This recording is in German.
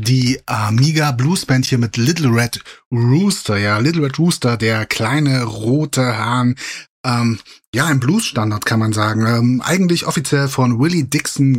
Die Amiga Blues Band hier mit Little Red Rooster. Ja, Little Red Rooster, der kleine rote Hahn. Ja, ein Blues-Standard kann man sagen. Eigentlich offiziell von Willie Dixon